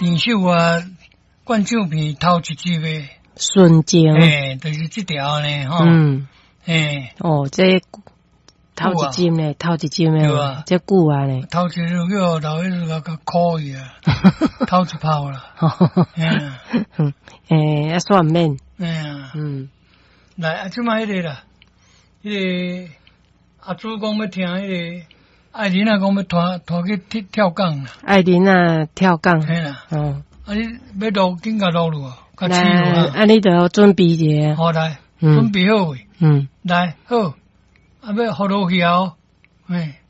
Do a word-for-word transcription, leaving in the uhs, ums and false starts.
电手啊，灌唱片头一集诶， 瞬间， 诶，就是这条呢，吼， 嗯， 诶， 哦，这头一集呢，头一集呢，这久啊呢， 头一集叫老一个个可以啊，头一炮啦， 嗯，诶，啊算免， 哎呀， 嗯， 来啊，即摆迄个啦，迄个阿祖讲要听迄个。艾琳啊，讲要拖拖去跳跳杠啦。 艾琳啊，跳杠。 嘿啦。 哦。 啊，你要录，紧甲录录啊，较起来，啊，你著要准备一下。 好来，准备好未？ 嗯。 来，好，啊，要好落去啊，嘿。